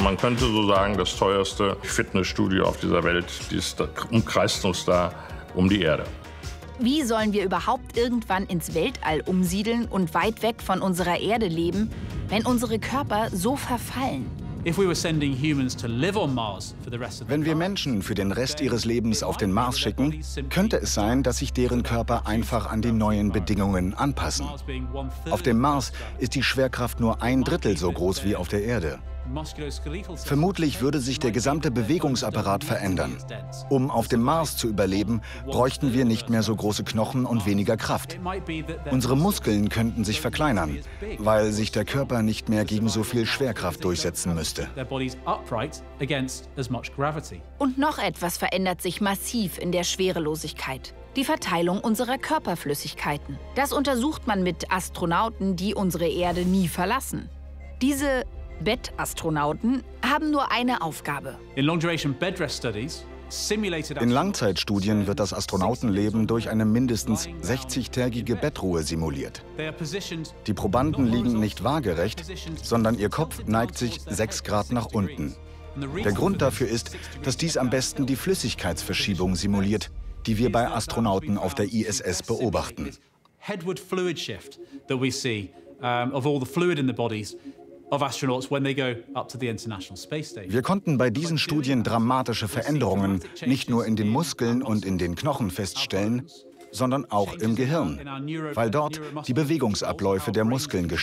Man könnte so sagen, das teuerste Fitnessstudio auf dieser Welt, umkreist uns da um die Erde. Wie sollen wir überhaupt irgendwann ins Weltall umsiedeln und weit weg von unserer Erde leben, wenn unsere Körper so verfallen? Wenn wir Menschen für den Rest ihres Lebens auf den Mars schicken, könnte es sein, dass sich deren Körper einfach an die neuen Bedingungen anpassen. Auf dem Mars ist die Schwerkraft nur 1/3 so groß wie auf der Erde. Vermutlich würde sich der gesamte Bewegungsapparat verändern. Um auf dem Mars zu überleben, bräuchten wir nicht mehr so große Knochen und weniger Kraft. Unsere Muskeln könnten sich verkleinern, weil sich der Körper nicht mehr gegen so viel Schwerkraft durchsetzen müsste. Und noch etwas verändert sich massiv in der Schwerelosigkeit: die Verteilung unserer Körperflüssigkeiten. Das untersucht man mit Astronauten, die unsere Erde nie verlassen. Diese Bettastronauten haben nur eine Aufgabe. In Langzeitstudien wird das Astronautenleben durch eine mindestens 60-tägige Bettruhe simuliert. Die Probanden liegen nicht waagerecht, sondern ihr Kopf neigt sich 6 Grad nach unten. Der Grund dafür ist, dass dies am besten die Flüssigkeitsverschiebung simuliert, die wir bei Astronauten auf der ISS beobachten. Wir konnten bei diesen Studien dramatische Veränderungen nicht nur in den Muskeln und in den Knochen feststellen, sondern auch im Gehirn, weil dort die Bewegungsabläufe der Muskeln gestört